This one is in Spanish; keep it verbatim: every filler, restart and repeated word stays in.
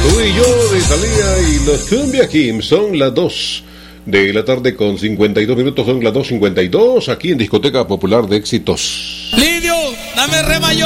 Tú y yo de Thalía y los Cumbia Kings. Son las dos de la tarde con cincuenta y dos minutos. Son las dos cincuenta y dos aquí en Discoteca Popular de Éxitos. Lidio, dame re mayor.